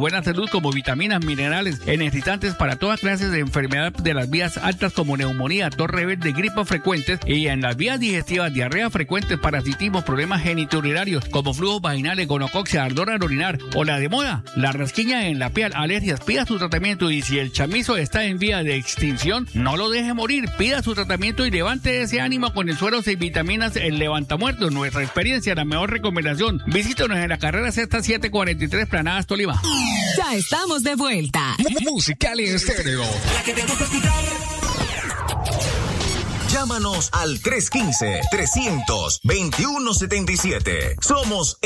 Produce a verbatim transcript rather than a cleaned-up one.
buena salud como vitaminas, minerales, energizantes para todas clases de enfermedades de las vías altas como neumonía, tos rebelde, gripas frecuentes y en las vías digestivas, diarrea frecuentes, parasitismo, problemas genitourinarios como flujos vaginales, gonocoxia, ardor al orinar o la de moda, la rasquiña en la piel, alergias. Pida su tratamiento y si el chamizo está en vía de extinción, no lo deje morir. Pida su tratamiento y levante ese ánimo con el suero sin vitaminas, el levantamuertos. Nuestra experiencia, la mejor recomendación. Visítanos en la carrera Sexta setecientos cuarenta y tres, Planadas, Tolima. Ya estamos de vuelta. Musical Estéreo. La que te gusta escuchar. Llámanos al tres uno cinco, trescientos, veintiuno setenta y siete. Somos